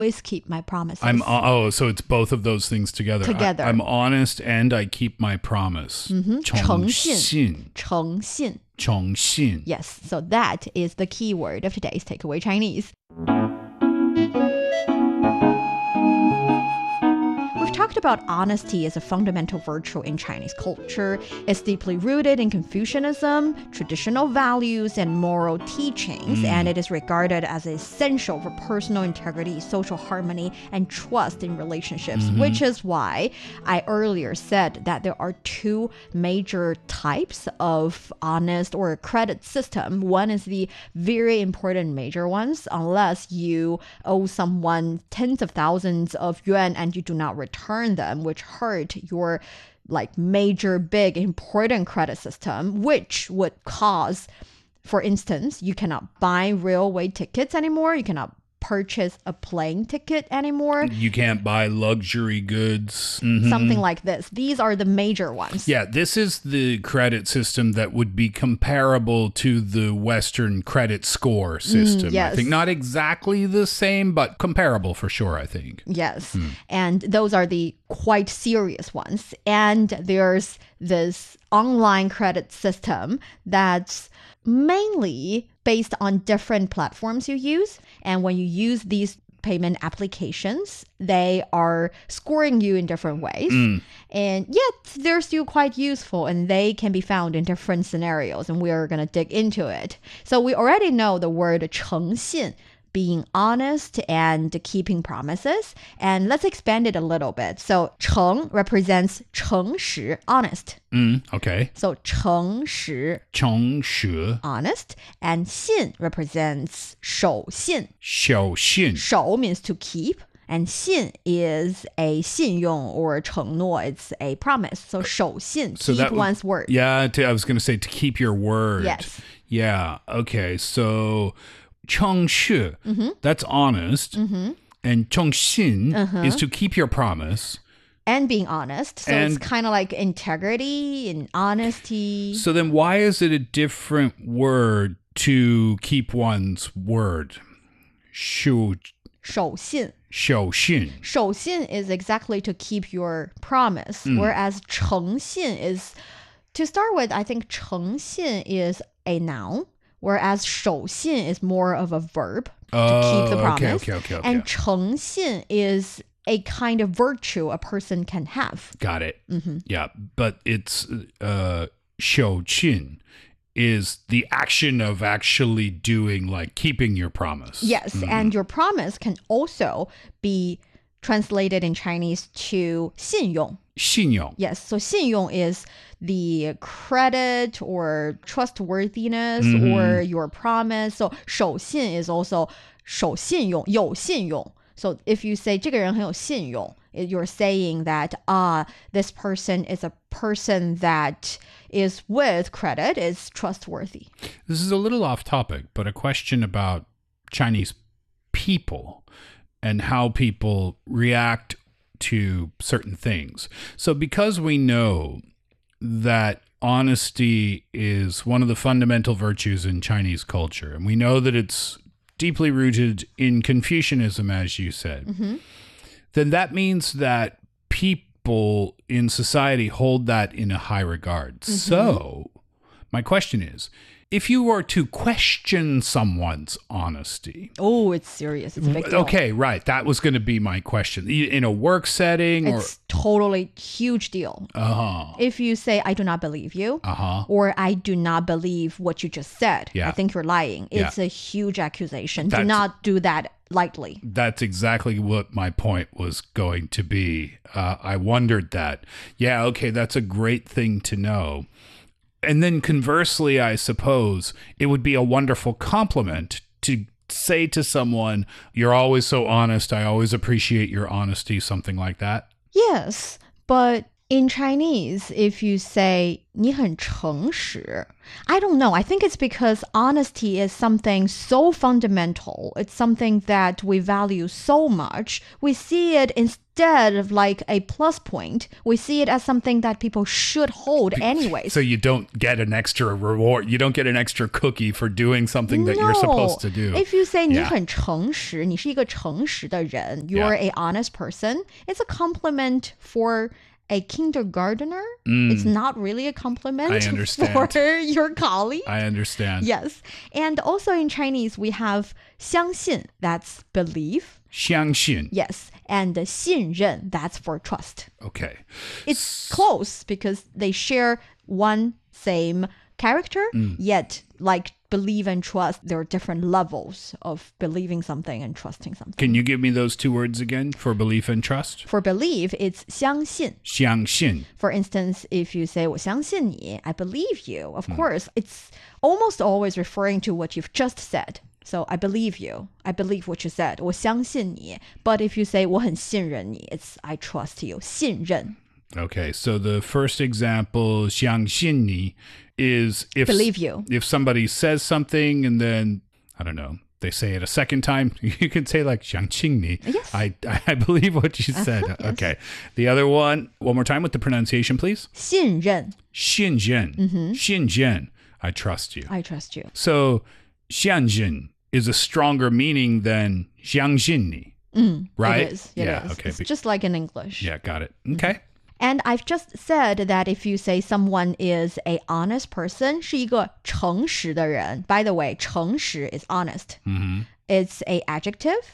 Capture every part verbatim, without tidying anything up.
always keep my promises. I'm oh, so it's both of those things together. Together. I, I'm honest and I keep my promise. Mm-hmm. 诚信. 诚信. 诚信. Yes, so that is the key word of today's Takeaway Chinese. We've talked about honesty as a fundamental virtue in Chinese culture. It's deeply rooted in Confucianism, traditional values, and moral teachings, mm. and it is regarded as essential for personal integrity, social harmony, and trust in relationships, mm-hmm. which is why I earlier said that there are two major types of honest or credit system. One is the very important major ones, unless you owe someone tens of thousands of yuan and you do not return return them, which hurt your like major, big, important credit system, which would cause, for instance, you cannot buy railway tickets anymore. You cannot purchase a plane ticket anymore. You can't buy luxury goods. Mm-hmm. Something like this. These are the major ones. Yeah, this is the credit system that would be comparable to the Western credit score system. Mm, yes. I think not exactly the same, but comparable for sure, I think. Yes. Hmm. And those are the quite serious ones. And there's this online credit system that's mainly based on different platforms you use. And when you use these payment applications, they are scoring you in different ways. Mm. And yet they're still quite useful and they can be found in different scenarios. And we are going to dig into it. So we already know the word 诚信, being honest and keeping promises. And let's expand it a little bit. So 诚 represents 诚实, honest. Mm, okay. So 诚实, 诚实, honest. And 信 represents 守信. 守信. 守 means to keep. And 信 is a 信用 or 承诺. It's a promise. So 守信, so keep that, one's word. Yeah, to, I was going to say to keep your word. Yes. Yeah, okay. So 诚实, mm-hmm. that's honest. Mm-hmm. And 诚信 uh-huh. is to keep your promise. And being honest. So and, it's kind of like integrity and honesty. So then why is it a different word to keep one's word? 守信. 守信. 守信 is exactly to keep your promise. Mm. Whereas 诚信 is, to start with, I think 诚信 is a noun. Whereas 守信 is more of a verb to oh, keep the promise. Okay, okay, okay, okay. And 诚信 is a kind of virtue a person can have. Got it. Mm-hmm. Yeah, but it's uh, 守信 is the action of actually doing, like keeping your promise. Yes, mm-hmm. and your promise can also be translated in Chinese to 信用. 信用. Yes, so 信用 is the credit or trustworthiness mm-hmm. or your promise. So 守信 is also 守信用, 有信用. So if you say 这个人很有信用, you're saying that ah, this person is a person that is with credit, is trustworthy. This is a little off topic, but a question about Chinese people and how people react to certain things. So because we know that honesty is one of the fundamental virtues in Chinese culture, and we know that it's deeply rooted in Confucianism, as you said, mm-hmm. then that means that people in society hold that in a high regard. Mm-hmm. So my question is, if you were to question someone's honesty. Oh, it's serious. It's a big deal. Okay, right. That was going to be my question. In a work setting? It's or... totally huge deal. Uh-huh. If you say, I do not believe you, uh-huh. or I do not believe what you just said, yeah. I think you're lying. It's yeah. a huge accusation. That's, do not do that lightly. That's exactly what my point was going to be. Uh, I wondered that. Yeah, okay, that's a great thing to know. And then conversely, I suppose it would be a wonderful compliment to say to someone, you're always so honest. I always appreciate your honesty, something like that. Yes, but In Chinese, if you say 你很诚实, I don't know. I think it's because honesty is something so fundamental. It's something that we value so much. We see it instead of like a plus point. We see it as something that people should hold anyways. So you don't get an extra reward. You don't get an extra cookie for doing something that no. you're supposed to do. If you say 你 Yeah. 很诚实, 你是一个诚实的人, you're Yeah. a honest person, it's a compliment for a kindergartner. It's not really a compliment I understand. for your colleague. I understand. Yes. And also in Chinese, we have 相信, that's belief. 相信. Yes. And 信任, that's for trust. Okay. It's close because they share one same character, yet like believe and trust, there are different levels of believing something and trusting something. Can you give me those two words again for belief and trust? For believe, it's 相信. 相信. For instance, if you say 我相信你, I believe you, of course, it's almost always referring to what you've just said. So I believe you. I believe what you said. 我相信你. But if you say 我很信任你, it's I trust you. 信任. Okay, so the first example, 相信你, is if Believe you. If somebody says something and then, I don't know, they say it a second time, you can say like 相信你. Yes. I, I believe what you said. Uh-huh, yes. Okay. The other one, one more time with the pronunciation, please. 信任. 信任. Mm-hmm. 信任. I trust you. I trust you. So 相信 is a stronger meaning than 相信你. Mm, Right? It is. It Yeah, is. okay. It's just like in English. Yeah, got it. Okay. And I've just said that if you say someone is a honest person, 是一个诚实的人. By the way, 诚实 is honest. Mm-hmm. It's a adjective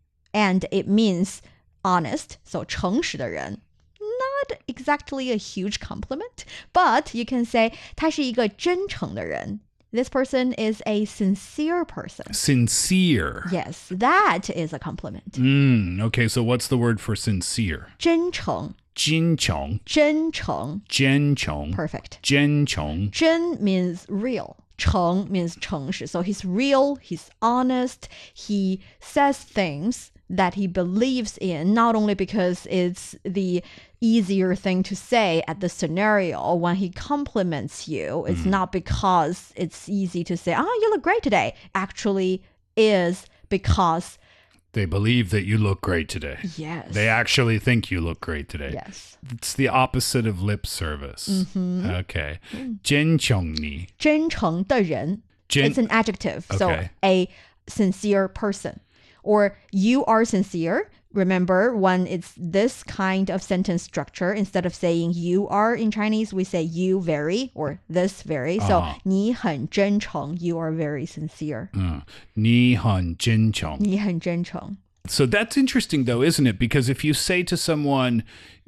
and it means honest. So 诚实的人. Not exactly a huge compliment, but you can say 他是一个真诚的人. This person is a sincere person. Sincere. Yes, that is a compliment. Mm, okay, so what's the word for sincere? 真诚. 真诚. 真诚. 真诚. Perfect. 真诚. 真 means real. 诚 means 诚实. So he's real, he's honest, he says things that he believes in, not only because it's the easier thing to say at the scenario. When he compliments you, it's not because it's easy to say, oh, you look great today. Actually is because They believe that you look great today. yes. They actually think you look great today. yes. It's the opposite of lip service. Mm-hmm. Okay. 真诚你. 真诚的人. 真- It's an adjective. So Okay. a sincere person. Or you are sincere. Remember, when it's this kind of sentence structure, instead of saying you are in Chinese, we say you very or this very. So, Ah. 你很真诚, you are very sincere. 嗯,你很真诚. 你很真诚. So that's interesting, though, isn't it? Because if you say to someone,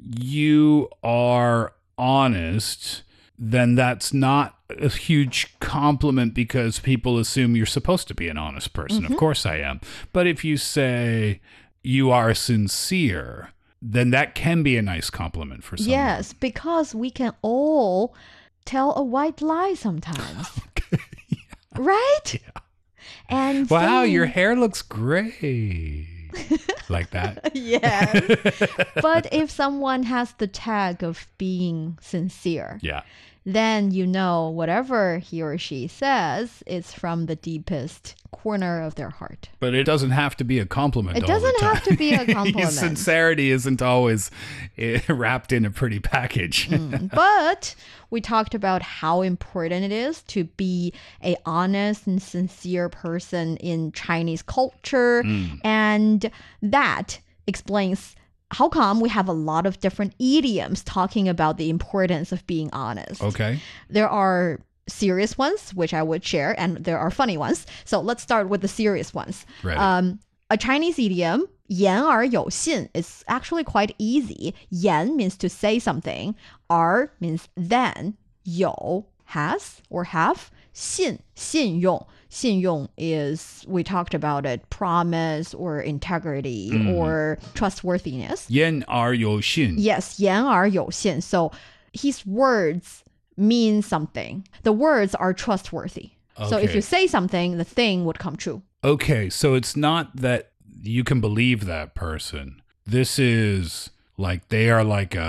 you are honest, then that's not a huge compliment because people assume you're supposed to be an honest person. Mm-hmm. Of course I am. But if you say you are sincere, then that can be a nice compliment for someone. Yes, because we can all tell a white lie sometimes. Right? Yeah. And Wow, saying- your hair looks great. Like that. Yes. But if someone has the tag of being sincere, Yeah. then you know whatever he or she says is from the deepest corner of their heart. But it doesn't have to be a compliment. It all the doesn't have time. to be a compliment. Sincerity isn't always eh, wrapped in a pretty package. But we talked about how important it is to be a honest and sincere person in Chinese culture. And that explains how come we have a lot of different idioms talking about the importance of being honest. Okay. There are serious ones, which I would share, and there are funny ones. So let's start with the serious ones. Ready. Um, a Chinese idiom, 言而有信, is actually quite easy. 言 means to say something. 而 means then. 有 has or have. 信信用 信用 is, we talked about it, promise or integrity or trustworthiness. 言而有信. Yes, 言而有信. So his words mean something. The words are trustworthy. So if Okay. you say something, the thing would come true. Okay, so it's not that you can believe that person. This is like they are like a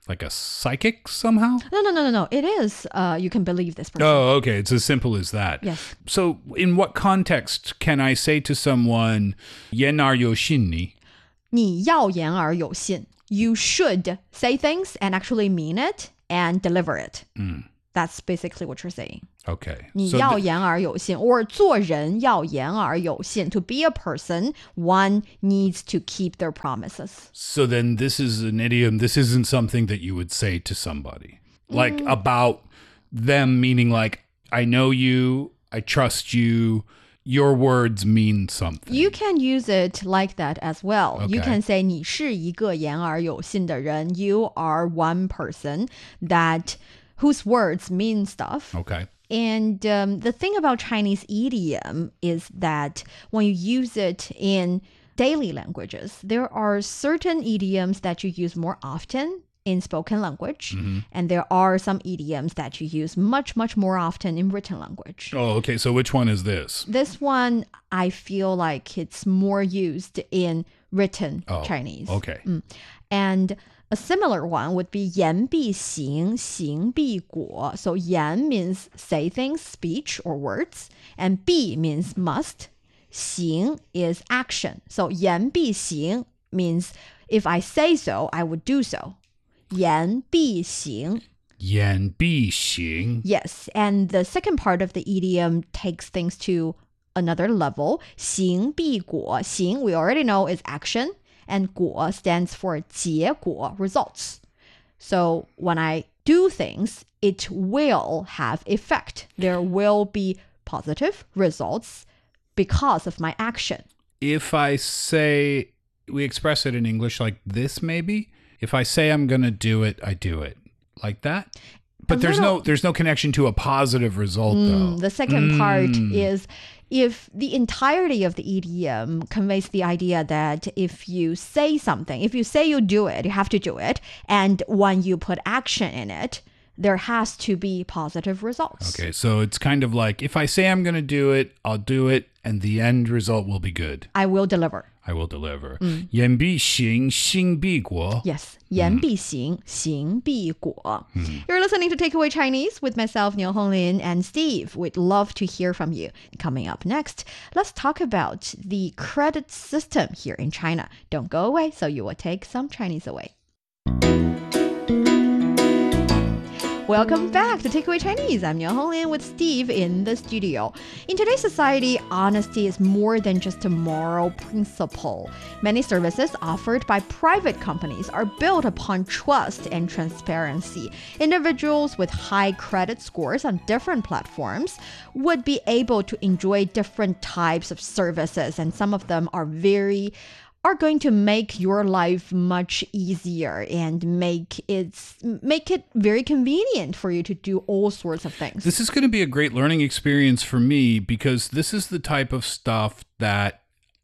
Like a psychic somehow? No, no, no, no, no. It is. Uh, you can believe this person. Oh, okay. It's as simple as that. Yes. So, in what context can I say to someone, 言而有信你? 你要言而有信. You should say things and actually mean it and deliver it. Mm. That's basically what you're saying. Okay. 你 So 要 th- 言而有信, or 做人要言而有信. To be a person, one needs to keep their promises. so then this is an idiom. This isn't something that you would say to somebody. Like about them, meaning like, I know you, I trust you, your words mean something. You can use it like that as well. You Okay. can say 你是一个言而有信的人. You are one person that whose words mean stuff. Okay. And um, the thing about Chinese idiom is that when you use it in daily languages, there are certain idioms that you use more often in spoken language, and there are some idioms that you use much, much more often in written language. Oh, okay. So which one is this? This one, I feel like it's more used in written Oh, Chinese. Okay. And a similar one would be 言必行,行必果. So 言 means say things, speech or words, and 必 means must. 行 is action. So 言必行 means if I say so, I would do so. 言必行. 言必行. Yes, and the second part of the idiom takes things to another level. 行必果. 行 we already know is action, and 果 stands for 结果, results. So when I do things, it will have effect. There will be positive results because of my action. If I say, we express it in English like this, maybe. If I say I'm going to do it, I do it. Like that? But A there's little- no there's no connection to a positive result, though. The second part Mm. is if the entirety of the idiom conveys the idea that if you say something, if you say you do it, you have to do it. And when you put action in it, there has to be positive results. Okay, so it's kind of like, if I say I'm going to do it, I'll do it, and the end result will be good. I will deliver. I will deliver. Mm. 言必行,行必果. Yes. 言必行,行必果. You're listening to Takeaway Chinese with myself, Niu Honglin, and Steve. We'd love to hear from you. Coming up next, let's talk about the credit system here in China. Don't go away, so you will take some Chinese away. Welcome back to Takeaway Chinese. I'm Niu Honglin with Steve in the studio. In today's society, honesty is more than just a moral principle. Many services offered by private companies are built upon trust and transparency. Individuals with high credit scores on different platforms would be able to enjoy different types of services, and some of them are very are going to make your life much easier and make it make it very convenient for you to do all sorts of things. This is going to be a great learning experience for me, because this is the type of stuff that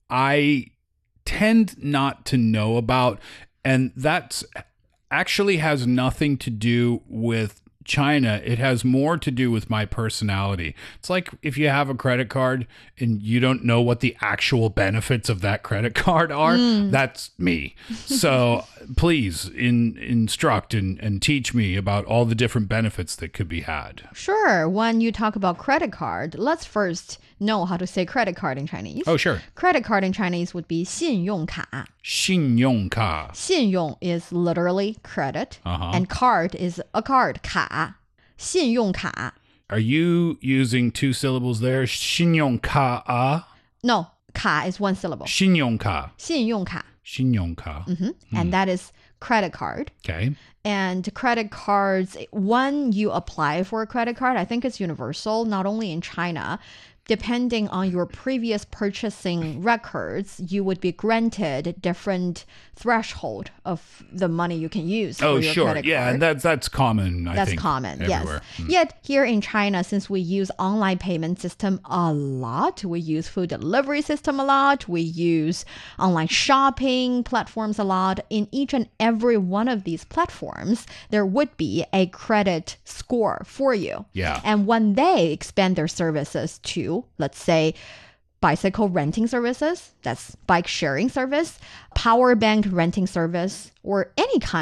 I tend not to know about, and that's actually has nothing to do with China. It has more to do with my personality. It's like if you have a credit card and you don't know what the actual benefits of that credit card are, Mm. that's me. So please in, instruct and, and teach me about all the different benefits that could be had. Sure, when you talk about credit card, let's first know how to say credit card in Chinese. Oh, sure. Credit card in Chinese would be 信用卡. 信用卡. 信用 is literally credit, Uh-huh. and card is a card, 卡.信用卡. Are you using two syllables there? 信用卡啊? No, 卡 is one syllable. 信用卡. 信用卡. 信用卡. Mhm. And that is credit card. Okay. And credit cards, when you apply for a credit card, I think it's universal, not only in China. Depending on your previous purchasing records, you would be granted different threshold of the money you can use Oh, for your sure. credit Yeah, card. and that's that's common, I That's think. common, everywhere. yes. Yet here in China, since we use online payment system a lot, we use food delivery system a lot, we use online shopping platforms a lot. In each and every one of these platforms, there would be a credit score for you. Yeah. And when they expand their services to, let's say, bicycle renting services, that's bike sharing service, power bank renting service, or any kind of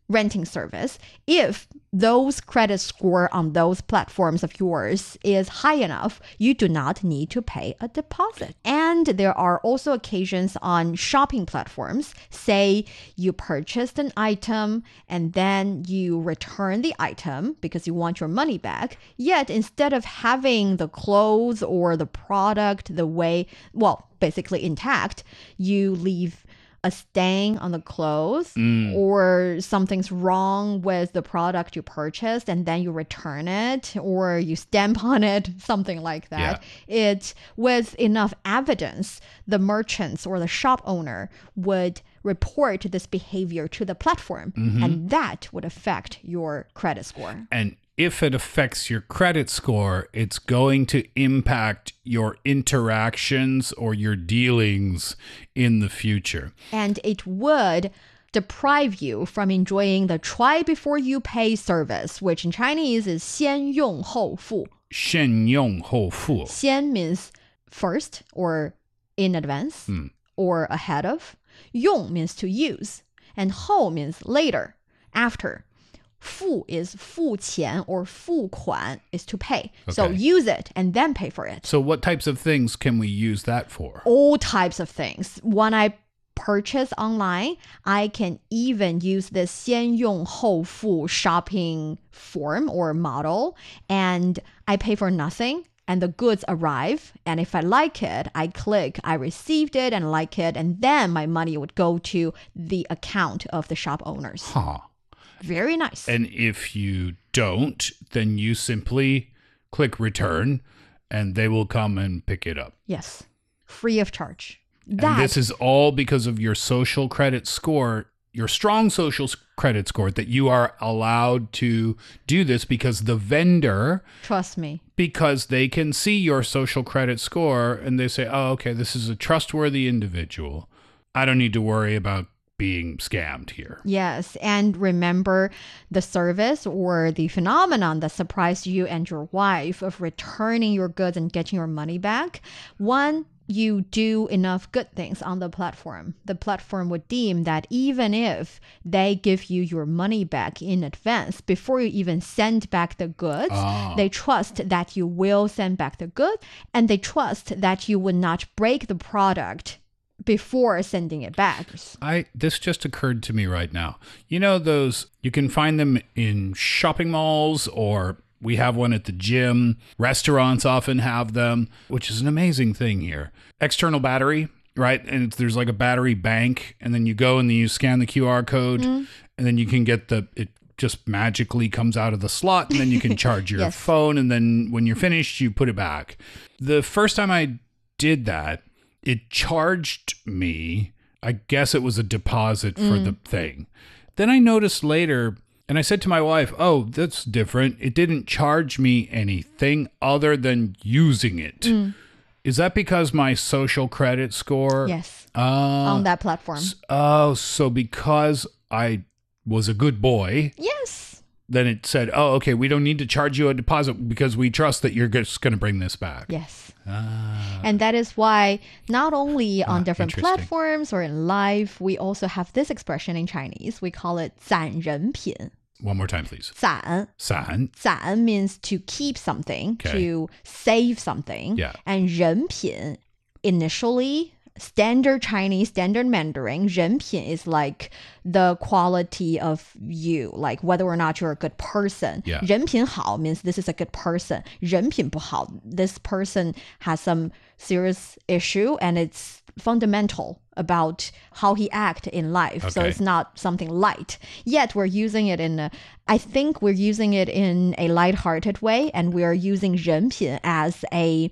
renting service, if those credit score on those platforms of yours is high enough, you do not need to pay a deposit. And there are also occasions on shopping platforms, say you purchased an item and then you return the item because you want your money back. Yet instead of having the clothes or the product the way, well, basically intact, you leave a stain on the clothes mm. or something's wrong with the product you purchased and then you return it or you stamp on it, something like that. Yeah. It, with enough evidence, the merchants or the shop owner would report this behavior to the platform, mm-hmm. and that would affect your credit score. And if it affects your credit score, it's going to impact your interactions or your dealings in the future. And it would deprive you from enjoying the try before you pay service, which in Chinese is 先用后付. 先用后付. 先 means first or in advance mm. or ahead of. 用 means to use. And 后 means later, after. 付 is 付钱 or 付款 is to pay. Okay. So use it and then pay for it. So what types of things can we use that for? All types of things. When I purchase online, I can even use this 先用后付 shopping form or model, and I pay for nothing. And the goods arrive, and if I like it, I click, I received it and like it, and then my money would go to the account of the shop owners. Huh. Very nice. And if you don't, then you simply click return and they will come and pick it up. Yes. Free of charge. That, and this is all because of your social credit score, your strong social credit score, that you are allowed to do this because the vendor... Trust me. Because they can see your social credit score and they say, oh, okay, this is a trustworthy individual. I don't need to worry about being scammed here. Yes. And remember the service or the phenomenon that surprised you and your wife of returning your goods and getting your money back. One, you do enough good things on the platform. The platform would deem that even if they give you your money back in advance, before you even send back the goods, oh. they trust that you will send back the goods, and they trust that you would not break the product before sending it back. I this just occurred to me right now. You know those, you can find them in shopping malls, or we have one at the gym. Restaurants often have them, which is an amazing thing here. External battery, right? And it's, there's like a battery bank, and then you go and then you scan the Q R code, mm. and then you can get the, it just magically comes out of the slot, and then you can charge your yes. phone, and then when you're finished, you put it back. The first time I did that, it charged me, I guess it was a deposit for mm. the thing. Then I noticed later, and I said to my wife, oh, that's different. It didn't charge me anything other than using it. Mm. Is that because my social credit score? Yes, uh, on that platform. Oh, so because I was a good boy. Yes. Then it said, oh, okay, we don't need to charge you a deposit because we trust that you're just going to bring this back. Yes. Ah. And that is why not only on ah, different platforms or in life, we also have this expression in Chinese. We call it 攒人品. One more time, please. 攒. 攒. 攒 means to keep something, okay. to save something. Yeah. And 人品, initially, standard Chinese, standard Mandarin, 人品 is like the quality of you, like whether or not you're a good person. Yeah. 人品好 means this is a good person. 人品不好, this person has some serious issue and it's fundamental about how he act in life. Okay. So it's not something light. Yet we're using it in a, I think we're using it in a lighthearted way, and we are using 人品 as a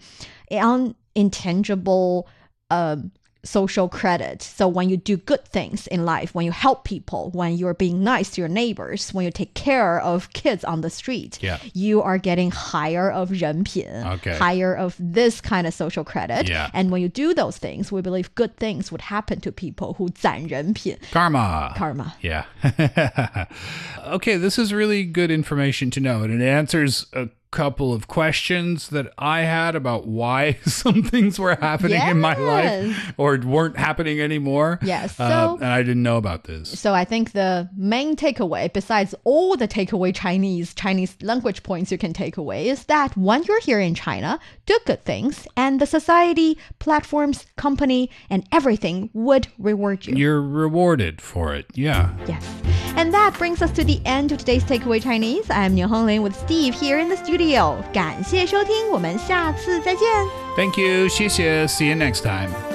an intangible Um, social credit. So when you do good things in life, when you help people, when you're being nice to your neighbors, when you take care of kids on the street, yeah. you are getting higher of 人品, okay. higher of this kind of social credit. Yeah. And when you do those things, we believe good things would happen to people who 攒人品. Karma. Karma. Yeah. Okay, this is really good information to know, and it answers a couple of questions that I had about why some things were happening yes. in my life or weren't happening anymore. Yes. So, uh, and I didn't know about this. So I think the main takeaway, besides all the takeaway Chinese, Chinese language points you can take away, is that when you're here in China, do good things and the society, platforms, company, and everything would reward you. You're rewarded for it. Yeah. Yes. And that brings us to the end of today's Takeaway Chinese. I'm Niu Honglin with Steve here in the studio. 感谢收听，我们下次再见。 Thank you. 谢谢. See you next time.